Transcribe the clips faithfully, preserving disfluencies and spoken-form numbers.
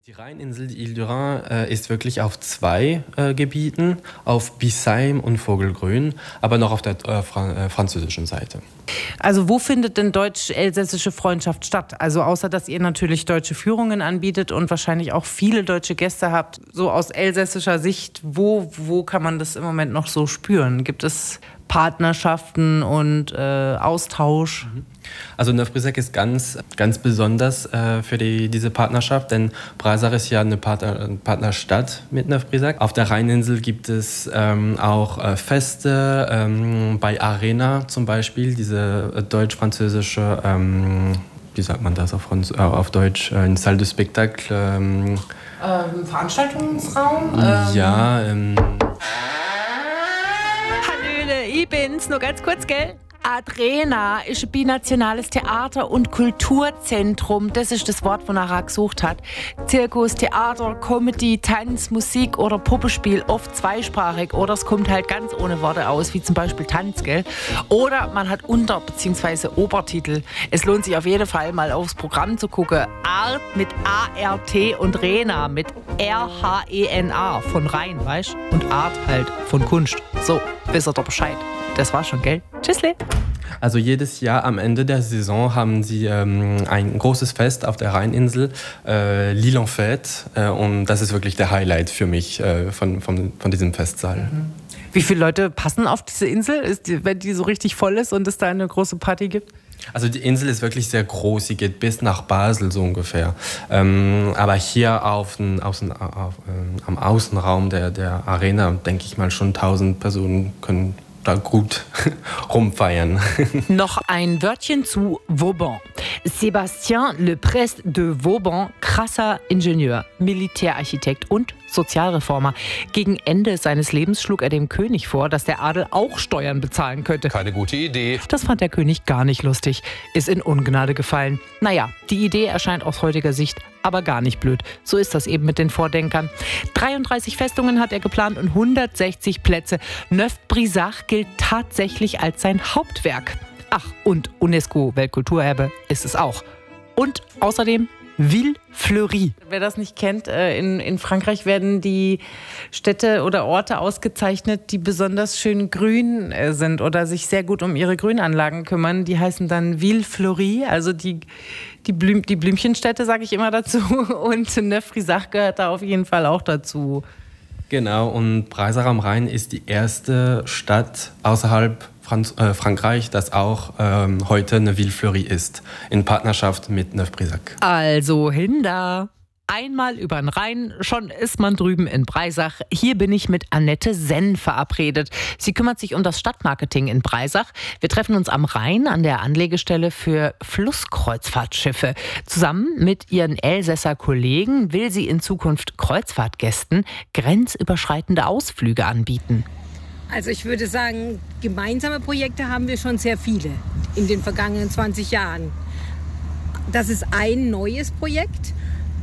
Die Rheininsel, die Ile-de-Rhin, äh, ist wirklich auf zwei äh, Gebieten, auf Biesheim und Vogelgrün, aber noch auf der äh, Fra äh, französischen Seite. Also wo findet denn deutsch-elsässische Freundschaft statt? Also außer, dass ihr natürlich deutsche Führungen anbietet und wahrscheinlich auch viele deutsche Gäste habt, so aus elsässischer Sicht, wo, wo kann man das im Moment noch so spüren? Gibt es Partnerschaften und äh, Austausch? Also Neuf-Brisach ist ganz, ganz besonders äh, für die, diese Partnerschaft, denn Breisach ist ja eine Partner, Partnerstadt mit Neuf-Brisach. Auf der Rheininsel gibt es ähm, auch äh, Feste, ähm, bei Arena zum Beispiel, diese äh, deutsch-französische, ähm, wie sagt man das auf, Franz äh, auf Deutsch, äh, eine Salle de Spectacle. Ähm, ähm, Veranstaltungsraum? Ja. Ähm, Hallöle, ich bin's, nur ganz kurz, gell? Arena ist ein binationales Theater- und Kulturzentrum. Das ist das Wort, wonach er gesucht hat. Zirkus, Theater, Comedy, Tanz, Musik oder Puppenspiel, oft zweisprachig. Oder es kommt halt ganz ohne Worte aus, wie zum Beispiel Tanz, gell? Oder man hat Unter- bzw. Obertitel. Es lohnt sich auf jeden Fall mal aufs Programm zu gucken. Art mit A R T und Rena mit R H E N A von Rhein, weißt? Und Art halt von Kunst. So, wisst ihr doch Bescheid. Das war's schon, gell? Tschüssle. Also jedes Jahr am Ende der Saison haben sie ähm, ein großes Fest auf der Rheininsel, äh, L'Île en Fête. Äh, und das ist wirklich der Highlight für mich äh, von, von, von diesem Festsaal. Mhm. Wie viele Leute passen auf diese Insel, ist die, wenn die so richtig voll ist und es da eine große Party gibt? Also die Insel ist wirklich sehr groß, sie geht bis nach Basel so ungefähr. Ähm, aber hier auf, auf, auf, ähm, am Außenraum der, der Arena, denke ich mal, schon tausend Personen können da gut rumfeiern. Noch ein Wörtchen zu Vauban. Sébastien Leprest de Vauban, krasser Ingenieur, Militärarchitekt und Sozialreformer. Gegen Ende seines Lebens schlug er dem König vor, dass der Adel auch Steuern bezahlen könnte. Keine gute Idee. Das fand der König gar nicht lustig, ist in Ungnade gefallen. Naja, die Idee erscheint aus heutiger Sicht aber gar nicht blöd. So ist das eben mit den Vordenkern. dreiunddreißig Festungen hat er geplant und hundertsechzig Plätze. Neuf-Brisach gilt tatsächlich als sein Hauptwerk. Ach, und UNESCO-Weltkulturerbe ist es auch. Und außerdem Ville Fleurie. Wer das nicht kennt, in, in Frankreich werden die Städte oder Orte ausgezeichnet, die besonders schön grün sind oder sich sehr gut um ihre Grünanlagen kümmern. Die heißen dann Ville Fleurie, also die, die, Blüm, die Blümchenstädte, sage ich immer dazu. Und Neuf-Brisach gehört da auf jeden Fall auch dazu. Genau, und Breisach am Rhein ist die erste Stadt außerhalb Franz äh, Frankreich, das auch ähm, heute eine Ville Fleurie ist, in Partnerschaft mit Neuf-Brisach. Also hin da. Einmal über den Rhein, schon ist man drüben in Breisach. Hier bin ich mit Annette Senn verabredet. Sie kümmert sich um das Stadtmarketing in Breisach. Wir treffen uns am Rhein an der Anlegestelle für Flusskreuzfahrtschiffe. Zusammen mit ihren Elsässer Kollegen will sie in Zukunft Kreuzfahrtgästen grenzüberschreitende Ausflüge anbieten. Also ich würde sagen, gemeinsame Projekte haben wir schon sehr viele in den vergangenen zwanzig Jahren. Das ist ein neues Projekt,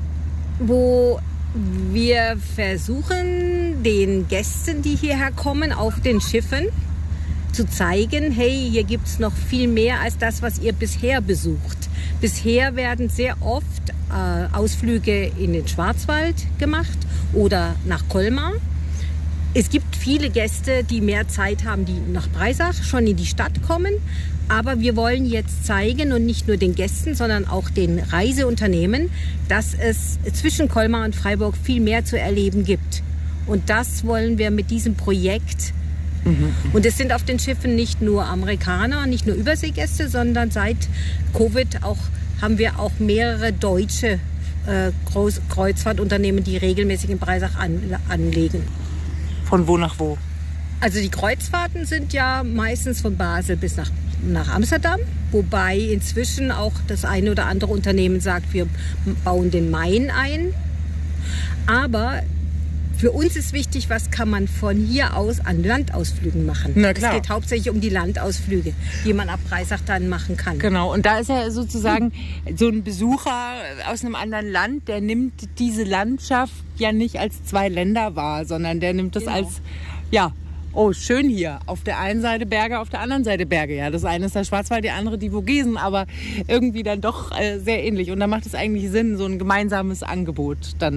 wo wir versuchen, den Gästen, die hierher kommen, auf den Schiffen zu zeigen, hey, hier gibt es noch viel mehr als das, was ihr bisher besucht. Bisher werden sehr oft äh, Ausflüge in den Schwarzwald gemacht oder nach Colmar. Es gibt viele Gäste, die mehr Zeit haben, die nach Breisach schon in die Stadt kommen. Aber wir wollen jetzt zeigen, und nicht nur den Gästen, sondern auch den Reiseunternehmen, dass es zwischen Colmar und Freiburg viel mehr zu erleben gibt. Und das wollen wir mit diesem Projekt. Mhm. Und es sind auf den Schiffen nicht nur Amerikaner, nicht nur Überseegäste, sondern seit Covid auch, haben wir auch mehrere deutsche äh, Groß- Kreuzfahrtunternehmen, die regelmäßig in Breisach an, anlegen. Von wo nach wo? Also die Kreuzfahrten sind ja meistens von Basel bis nach, nach Amsterdam, wobei inzwischen auch das eine oder andere Unternehmen sagt, wir bauen den Main ein. Aber für uns ist wichtig, was kann man von hier aus an Landausflügen machen. Na klar. Es geht hauptsächlich um die Landausflüge, die man ab Breisach dann machen kann. Genau, und da ist ja sozusagen so ein Besucher aus einem anderen Land, der nimmt diese Landschaft ja nicht als zwei Länder wahr, sondern der nimmt das Genau. als, ja, oh, schön hier. Auf der einen Seite Berge, auf der anderen Seite Berge. Ja, das eine ist der Schwarzwald, die andere die Vogesen, aber irgendwie dann doch äh, sehr ähnlich. Und da macht es eigentlich Sinn, so ein gemeinsames Angebot dann